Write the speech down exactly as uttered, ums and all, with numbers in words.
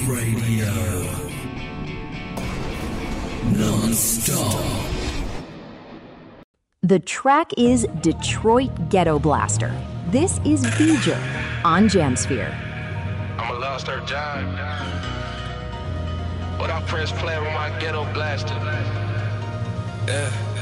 Radio. Non-stop. The track is Detroit Ghetto Blaster. This is V'ger on Jamsphere. I'm a lost earth giant, but I press play with my ghetto blaster. Yeah.